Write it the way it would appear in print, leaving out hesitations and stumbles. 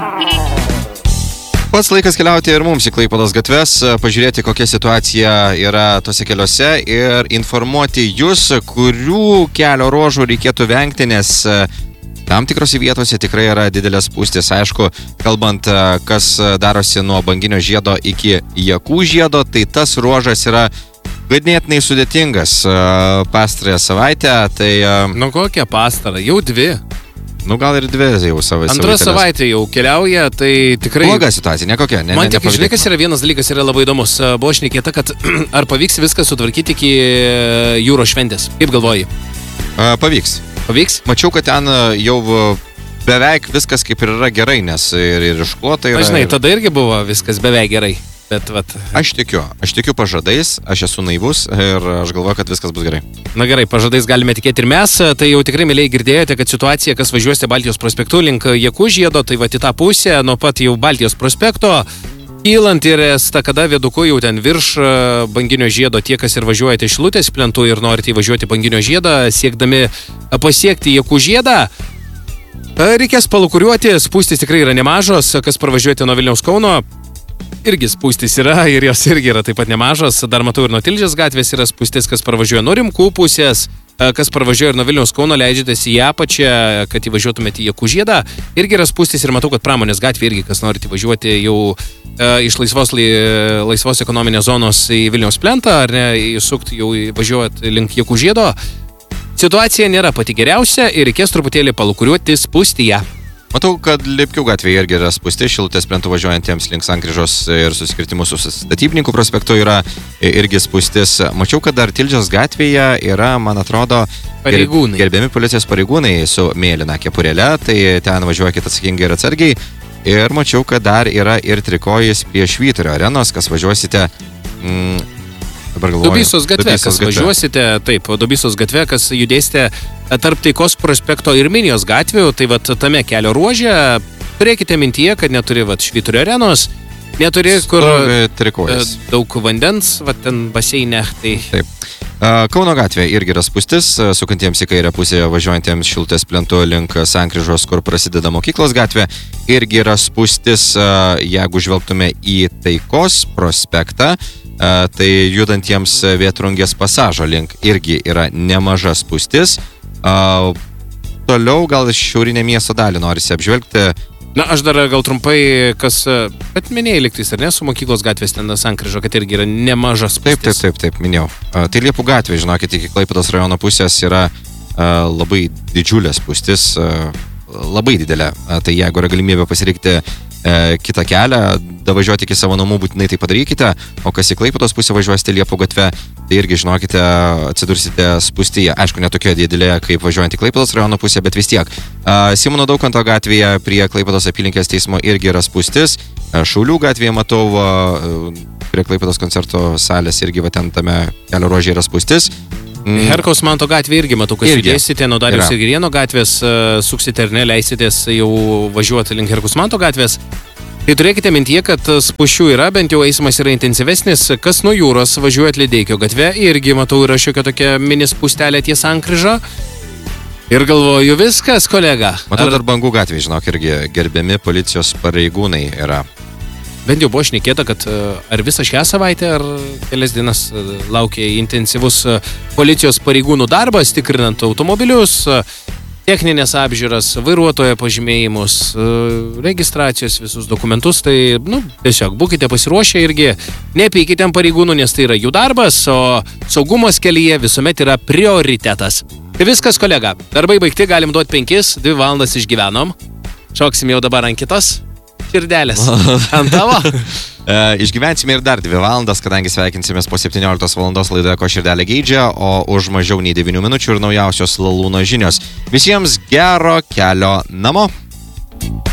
Pats laikas keliauti ir mums į Klaipėdos gatves, pažiūrėti, kokia situacija yra tose keliuose ir informuoti jūs, kurių kelio ruožų reikėtų vengti, nes tam tikrose vietose tikrai yra didelės spūstys. Aišku, kalbant, kas darosi nuo Banginio žiedo iki Jakų žiedo, tai tas ruožas yra ganėtinai sudėtingas pastarąją savaitę. Tai, kokia pastarą? Jau 2. Gal ir 2 jau savaitę. Antrą savaitę jau keliauja, tai tikrai... Bloga situacija, nekokia. Man tik, žinai, kas yra vienas dalykas, yra labai įdomus. Buvo šnekėta, kad ar pavyks viską sutvarkyti iki jūros šventės. Kaip galvoji? Pavyks. Pavyks? Mačiau, kad ten jau beveik viskas kaip ir yra gerai, nes ir išklota yra... Žinai, tada irgi buvo viskas beveik gerai. Bet, Aš tikiu pažadais, aš esu naivus ir aš galvoju, kad viskas bus gerai. Na gerai, pažadais galime tikėti ir mes. Tai jau tikrai, mėlyje, girdėjote, kad situacija, kas važiuosite Baltijos prospektu link Jakų žiedo, tai į tą pusę, nuo pat jau Baltijos prospekto, kylant ir estakada viaduku jau ten virš Banginio žiedo, tie, kas ir važiuojate Šilutės plentu ir norite įvažiuoti Banginio žiedą, siekdami pasiekti Jakų žiedą, reikės palukuriuoti, spūstys tikrai yra nemažos, kas pravažiuojate nuo Vilniaus Kauno. Irgi spūstys yra ir jos irgi yra taip pat nemažos. Dar matau ir nuo Tilžės gatvės yra spūstys, kas pravažiuoja nuo Rimkų pusės, kas pravažiuoja ir nuo Vilniaus Kauno, leidžiatės į apačią, kad įvažiuotumėte į Jakų žiedą. Irgi yra spūstys ir matau, kad Pramonės gatvė irgi, kas norite važiuoti jau iš laisvos ekonominės zonos į Vilniaus plentą, ar ne, įsukti jau važiuoti link Jakų žiedo. Situacija nėra pati geriausia ir reikės truputėlį palukuriuoti spūstyje. Matau, kad Lipkių gatvėje irgi yra spūsti, Šilutės plentu važiuojantiems link sankryžos ir susikirtimų su Statybininkų prospektu yra irgi spūstis. Mačiau, kad dar Tilžės gatvėje yra, man atrodo, gerbiami policijos pareigūnai su mėlyna kepurėle, tai ten važiuokit atsakingai ir atsargiai. Ir mačiau, kad dar yra ir trikojis prie Švyturio arenos, kas važiuosite... Dubysos gatve, kas važiuosite, taip, Dubysos gatve, kas judėsite tarp Taikos prospekto ir Minijos gatvių, tai tame kelio ruože turėkite mintyje, kad neturi Švyturio arenos, neturi kur daug vandens, ten baseine. Tai... Taip. Kauno gatvė irgi yra spūstis, sukantiems į kairę pusę važiuojantiems Šilutės plentu link sankryžos, kur prasideda Mokyklos gatvė, irgi yra spūstis, jeigu žvelgtume į Taikos prospektą, tai judantiems Vėtrungės pasažo link irgi yra nemaža spūstis. Toliau gal šiaurinę miesto dalį norisi apžvelgti. Na, aš dar gal trumpai, bet minėjai lygtais, ar ne, su Mokyklos gatvės ten sankryžo, kad irgi yra nemaža spūstis. Taip, minėjau. Tai Liepų gatvė, žinokit, iki Klaipėdos rajono pusės yra labai didžiulė spūstis, labai didelė. Tai jeigu yra galimybė pasirinkti kitą kelią, davažiuoti iki savo namų, būtinai tai padarykite, o kas į Klaipėdos pusę važiuosite Liepų gatve, tai irgi, žinokite, atsidursite spūstyje. Aišku, netokia didelė, kaip važiuojant į Klaipėdos rajono pusę, bet vis tiek. Simono Daukanto gatvėje prie Klaipėdos apylinkės teismo irgi yra spūstis. Šaulių gatvėje matau, prie Klaipėdos koncerto salės irgi ten tame kelio ruože yra spūstis. Herkaus Manto gatvė irgi matau, kad judėsite nuo Dariaus ir Girėno gatvės, suksite ar ne, leisitės jau važiuoti link Herkaus Manto gatvės. Tai turėkite mintyje, kad spūsčių yra, bent jau eismas yra intensyvesnis, kas nuo jūros važiuoja Lideikio gatve, irgi matau yra šiokia tokia mini spūstelė ties sankryža. Ir galvoju, viskas, kolega. Matau dar Bangų gatvė, žinok, irgi gerbiami policijos pareigūnai yra. Bent jau buvo šnekėta, kad ar visą šią savaitę, ar kelias dienas laukia intensyvus policijos pareigūnų darbas, tikrinant automobilius, techninės apžiūras, vairuotojo pažymėjimus, registracijos visus dokumentus. Tai, tiesiog būkite pasiruošę irgi, nepykite pareigūnų, nes tai yra jų darbas, o saugumas kelyje visuomet yra prioritetas. Tai viskas, kolega. Darbai baigti, galim duoti 5, 2 valandas išgyvenom. Šoksim jau dabar ant kitos širdelės. Ant tavo? Išgyvensime ir dar 2 valandas, kadangi sveikinsimės po 17 valandos laidoje Ko širdelė geidžia, o už mažiau nei 9 minučių ir naujausios Lalūno žinios. Visiems gero kelio namo.